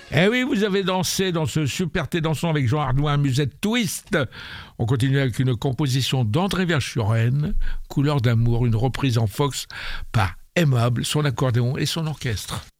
Eh oui, vous avez dansé dans ce super thé dansant avec Jean Ardoin, Musette Twist. On continue avec une composition d'André Verschuren, Couleur d'amour, une reprise en Fox par Aimable, son accordéon et son orchestre.